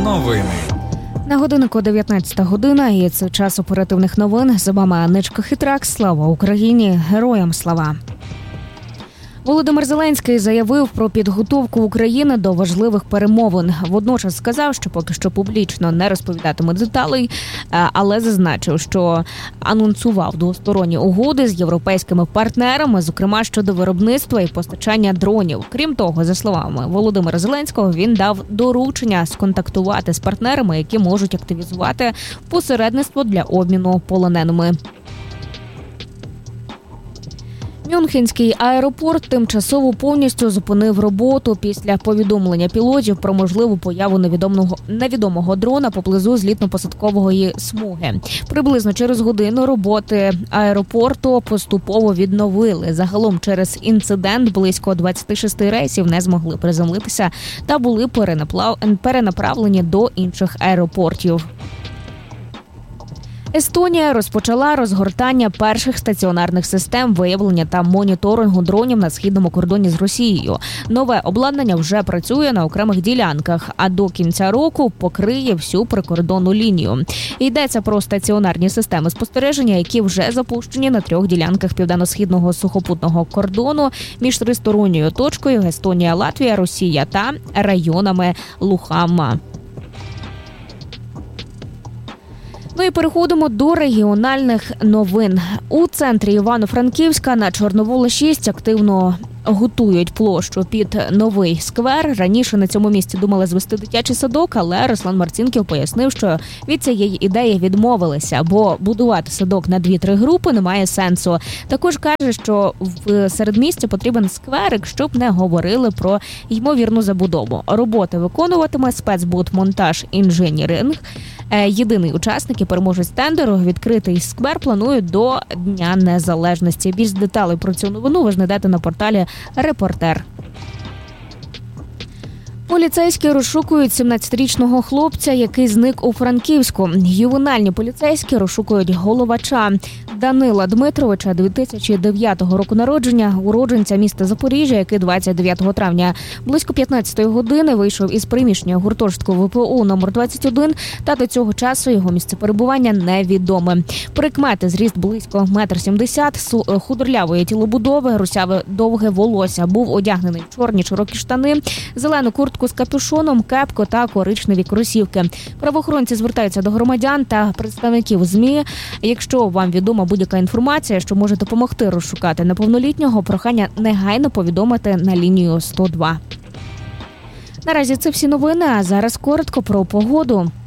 Новини. На годиннику 19 година, і це час оперативних новин. З вами Анечка Хитрак. Слава Україні! Героям слава! Володимир Зеленський заявив про підготовку України до важливих перемовин. Водночас сказав, що поки що публічно не розповідатиме деталей, але зазначив, що анонсував двосторонні угоди з європейськими партнерами, зокрема щодо виробництва і постачання дронів. Крім того, за словами Володимира Зеленського, він дав доручення сконтактувати з партнерами, які можуть активізувати посередництво для обміну полоненими. Мюнхенський аеропорт тимчасово повністю зупинив роботу після повідомлення пілотів про можливу появу невідомого дрона поблизу злітно-посадкової смуги. Приблизно через годину роботи аеропорту поступово відновили. Загалом через інцидент близько 26 рейсів не змогли приземлитися та були перенаправлені до інших аеропортів. Естонія розпочала розгортання перших стаціонарних систем виявлення та моніторингу дронів на східному кордоні з Росією. Нове обладнання вже працює на окремих ділянках, а до кінця року покриє всю прикордонну лінію. Йдеться про стаціонарні системи спостереження, які вже запущені на 3 ділянках південно-східного сухопутного кордону між тристоронньою точкою Естонія, Латвія, Росія та районами Лухама. Ну і переходимо до регіональних новин. У центрі Івано-Франківська на Чорновола 6 активно готують площу під новий сквер. Раніше на цьому місці думали звести дитячий садок, але Руслан Марцінків пояснив, що від цієї ідеї відмовилися, бо будувати садок на 2-3 групи немає сенсу. Також каже, що в середмісті потрібен скверик, щоб не говорили про ймовірну забудову. Роботи виконуватиме спецбудмонтаж інженіринг. Єдиний учасник і переможець тендеру відкритий сквер планують до Дня Незалежності. Більш деталей про цю новину ви знайдете на порталі «Репортер». Поліцейські розшукують 17-річного хлопця, який зник у Франківську. Ювенальні поліцейські розшукують головача Данила Дмитровича, 2009 року народження, уродженця міста Запоріжжя, який 29 травня близько 15 години вийшов із приміщення гуртожитку ВПУ номер 21, та до цього часу його місце перебування невідоме. Прикмети: зріст близько 1,70 м, худорлявої тілобудови, русяве довге волосся. Був одягнений в чорні широкі штани, зелену куртку з капюшоном, кепку та коричневі кросівки. Правоохоронці звертаються до громадян та представників ЗМІ. Якщо вам відома будь-яка інформація, що може допомогти розшукати неповнолітнього, прохання негайно повідомити на лінію 102. Наразі це всі новини, а зараз коротко про погоду.